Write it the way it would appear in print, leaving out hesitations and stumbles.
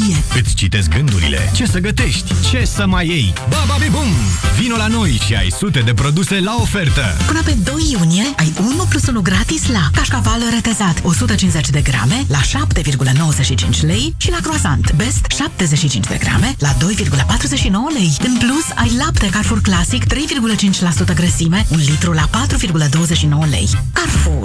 bucurie. Îți citesc gândurile. Ce să gătești? Ce să mai iei? Babi bum! Vino la noi și ai sute de produse la ofertă. Până pe 2 iunie ai 1 plus 1 gratis la cașcaval retezat 150 de grame la 7,95 lei și la croissant Best 75 de grame la 2,49 lei. În plus, ai lapte Carrefour Classic 3,5% grăsime, 1 litru la 4,29 lei. Carrefour.